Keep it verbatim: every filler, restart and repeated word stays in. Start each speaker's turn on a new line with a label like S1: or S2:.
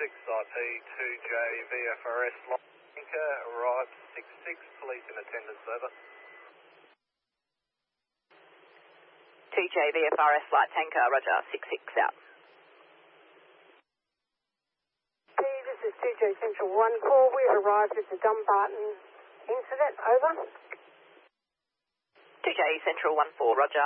S1: six I P two J V F R S light tanker, arrived six six, police in attendance, over.
S2: two J V F R S light tanker, roger, six six out.
S3: This is two J Central one call. We have arrived at the Dumbarton incident, over.
S2: two J Central one four, roger.